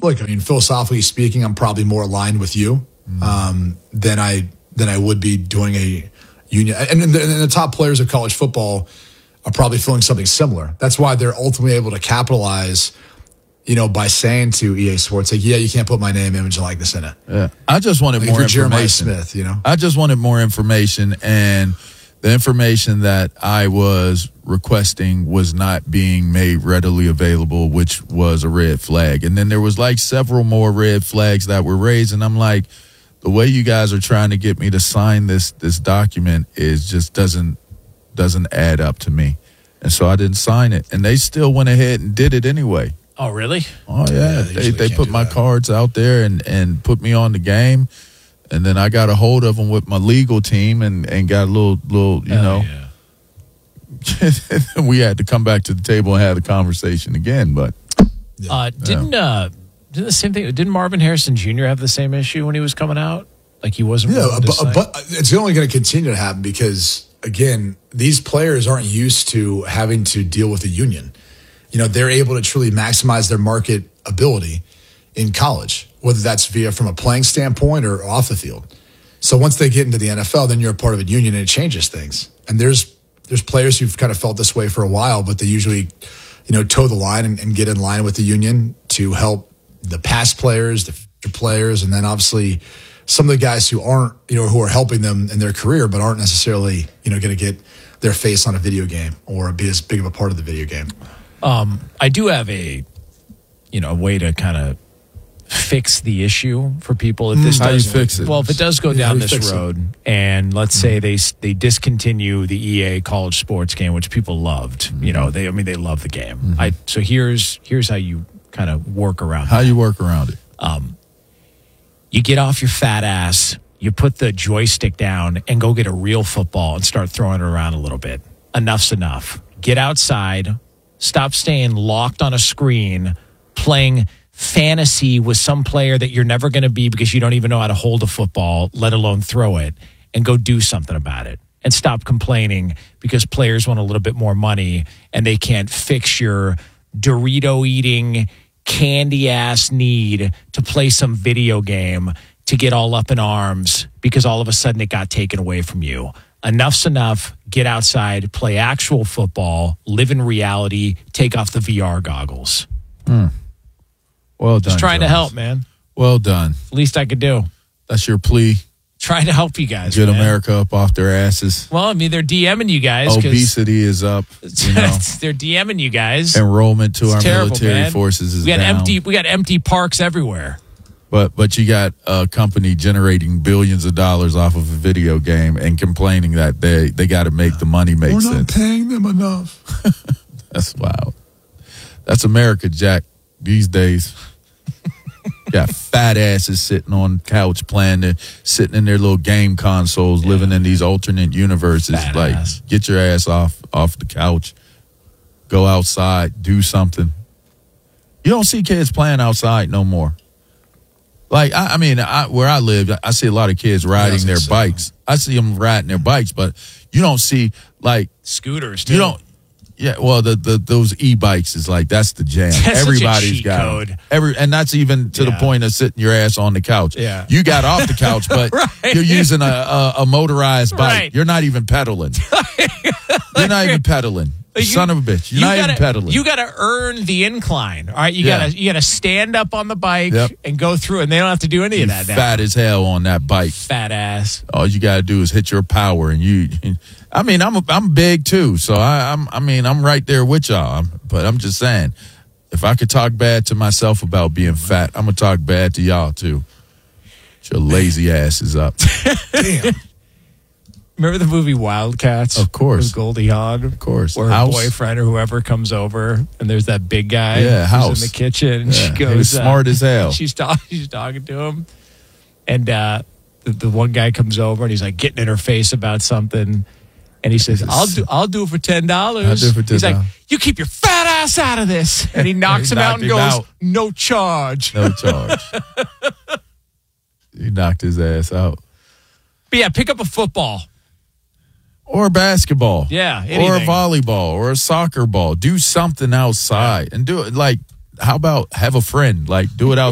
look, I mean, philosophically speaking, I'm probably more aligned with you than I would be doing a union. And the top players of college football are probably feeling something similar. That's why they're ultimately able to capitalize, by saying to EA Sports, like, yeah, you can't put my name, image, and likeness in it. Yeah. I just wanted more information. Jeremiah Smith, I just wanted more information, and the information that I was requesting was not being made readily available, which was a red flag. And then there was like several more red flags that were raised, and I'm like, the way you guys are trying to get me to sign this document is just doesn't add up to me. And so I didn't sign it. And they still went ahead and did it anyway. Oh, really? Oh, yeah. They put my cards out there and put me on the game. And then I got a hold of them with my legal team and got a little Yeah. we had to come back to the table and have the conversation again. But didn't the same thing? Didn't Marvin Harrison Jr. have the same issue when he was coming out? Like he wasn't. Yeah, but it's only going to continue to happen because, again, these players aren't used to having to deal with a union. They're able to truly maximize their market ability in college, whether that's from a playing standpoint or off the field. So once they get into the NFL, then you're a part of a union and it changes things. And there's players who've kind of felt this way for a while, but they usually, toe the line and get in line with the union to help the past players, the future players, and then obviously some of the guys who aren't, who are helping them in their career, but aren't necessarily, going to get their face on a video game or be as big of a part of the video game. I do have a way to kind of fix the issue for people. If this how does, you fix it? Well, if it does go down this road, and let's say they discontinue the EA college sports game, which people loved, they love the game. So here's how you kind of work around. How you work around it? You get off your fat ass, you put the joystick down, and go get a real football and start throwing it around a little bit. Enough's enough. Get outside. Stop staying locked on a screen, playing fantasy with some player that you're never going to be because you don't even know how to hold a football, let alone throw it, and go do something about it. And stop complaining because players want a little bit more money and they can't fix your Dorito-eating, candy-ass need to play some video game to get all up in arms because all of a sudden it got taken away from you. Enough's enough. Get outside, play actual football, live in reality, take off the VR goggles. Well done. Just trying to help, man. Well done. Least I could do. That's your plea. Trying to help you guys. Get man. America up off their asses. Well, I mean, they're DMing you guys. Obesity is up. They're DMing you guys. Enrollment to our terrible, military man. forces is we got down. We got empty parks everywhere. But you got a company generating billions of dollars off of a video game and complaining that they got to make the money make sense. We're not paying them enough. That's wild. That's America, Jack, these days. Got fat asses sitting on the couch sitting in their little game consoles, living in these alternate universes. Fat like, ass. Get your ass off the couch. Go outside. Do something. You don't see kids playing outside no more. Like, I mean, where I live, I see a lot of kids riding their bikes. I see them riding their bikes, but you don't see, like... Scooters, too. You don't... Yeah, well, those e-bikes is like, that's the jam. That's Everybody's such a cheat got code. And that's even to the point of sitting your ass on the couch. Yeah. You got off the couch, but Right. you're using a motorized bike. Right. You're not even pedaling. You're not even pedaling. Son of a bitch. You're not even pedaling. You got to earn the incline. All right, you got to stand up on the bike and go through it, and they don't have to do any of that now. Fat as hell on that bike. Fat ass. All you got to do is hit your power, and I mean, I'm big too, so I'm right there with y'all. But I'm just saying, if I could talk bad to myself about being fat, I'm gonna talk bad to y'all too. Get your lazy asses up. Damn. Remember the movie Wildcats? Of course. With Goldie Hawn? Of course. Where her House. boyfriend or whoever comes over, and there's that big guy House. who's in the kitchen, and she goes... He was smart as hell. She's talking to him, and the one guy comes over, and he's like getting in her face about something, and he says, I'll do it for $10. I'll do it for $10. He's like, you keep your fat ass out of this. And he knocks him out and goes, no charge. No charge. He knocked his ass out. But yeah, pick up a football. Or basketball. Yeah, or a anything. volleyball or a soccer ball. Do something outside and do it. Like, how about have a friend? Like, do it outside.